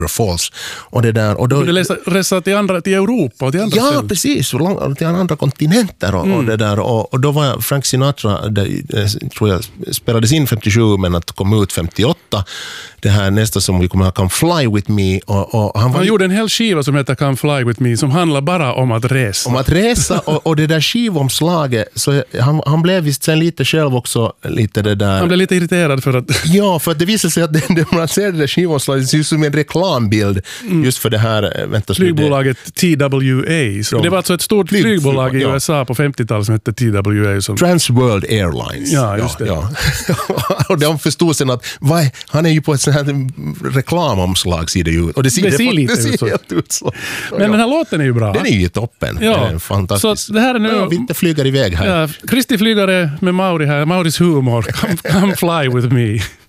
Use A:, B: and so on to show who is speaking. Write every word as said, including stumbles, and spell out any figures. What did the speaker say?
A: Falls. Och det där, och då,
B: du resa, resa till, andra, till Europa och till andra
A: ja,
B: ställen.
A: precis. Till andra kontinenter. Och, mm. och, det där, och, och då var Frank Sinatra, det, tror jag, spelades in femtiosju men att kom ut femtioåtta. Det här nästa som vi kommer att ha, Come Fly With Me. Och, och han var
B: han gjorde en hel skiva som heter Come Fly With Me som handlar bara om att resa.
A: Om att resa och, och det där skivomslaget, så han, han blev visst sen lite själv också lite det där.
B: Han blev lite irriterad för att...
A: Ja, för att det visar sig att det, det, man ser det där skivomslaget ser ut som en reklambild mm. just för det här... Vänta,
B: flygbolaget T W A. Så det var alltså ett stort Flyg, flygbolag i ja. U S A på femtiotalet som hette T W A. Som...
A: Trans World Airlines.
B: Ja, just det.
A: Ja, ja. Och de förstod sen att vad, han är ju på ett sånt här reklamomslag ser det ut. Och det ser,
B: det ser
A: det,
B: lite
A: det ser
B: ut så.
A: Ut så.
B: Men ja. Den här låten är ju bra.
A: Den är ju toppen.
B: Ja.
A: Den är fantastisk.
B: Så det här är nu...
A: Ja, vi inte flyger iväg här.
B: Ja, Kristi flygare med Mauri här. Mauris humor. Come, come fly with me.